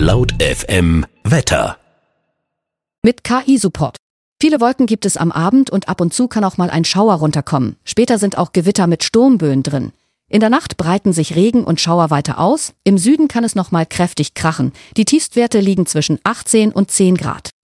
Laut FM Wetter. Mit KI-Support. Viele Wolken gibt es am Abend und ab und zu kann auch mal ein Schauer runterkommen. Später sind auch Gewitter mit Sturmböen drin. In der Nacht breiten sich Regen und Schauer weiter aus. Im Süden kann es noch mal kräftig krachen. Die Tiefstwerte liegen zwischen 18 und 10 Grad.